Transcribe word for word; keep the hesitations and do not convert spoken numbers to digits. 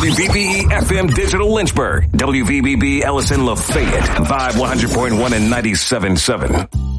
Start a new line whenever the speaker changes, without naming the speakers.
W V B E F M Digital Lynchburg, W V B B Ellison Lafayette, Vibe one hundred point one and ninety-seven point seven.